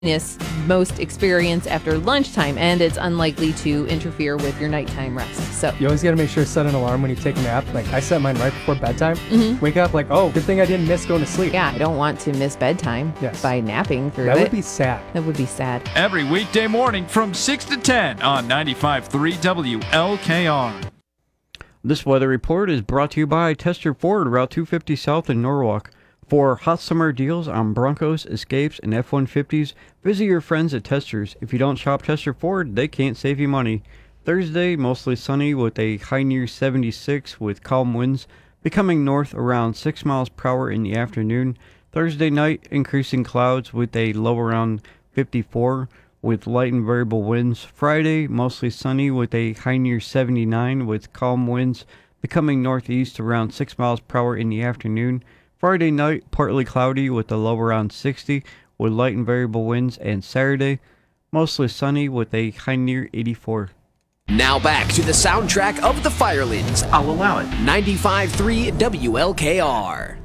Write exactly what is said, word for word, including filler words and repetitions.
most experience after lunchtime, and it's unlikely to interfere with your nighttime rest. So you always got to make sure to set an alarm when you take a nap. Like I set mine right before bedtime. Mm-hmm. Wake up like, oh, good thing I didn't miss going to sleep. Yeah, I don't want to miss bedtime yes. by napping through that it. That would be sad. That would be sad. Every weekday morning from six to ten on ninety-five point three W L K R. This weather report is brought to you by Tester Ford, Route two fifty South in Norwalk. For hot summer deals on Broncos, Escapes, and F one fifties, visit your friends at Testers. If you don't shop Tester Ford, they can't save you money. Thursday, mostly sunny with a high near seventy-six with calm winds, becoming north around six miles per hour in the afternoon. Thursday night, increasing clouds with a low around fifty-four with light and variable winds. Friday, mostly sunny with a high near seventy-nine with calm winds, becoming northeast around six miles per hour in the afternoon. Friday night, partly cloudy with a low around sixty with light and variable winds. And Saturday, mostly sunny with a high near eighty-four. Now back to the soundtrack of the Firelands. I'll allow it. ninety-five point three W L K R.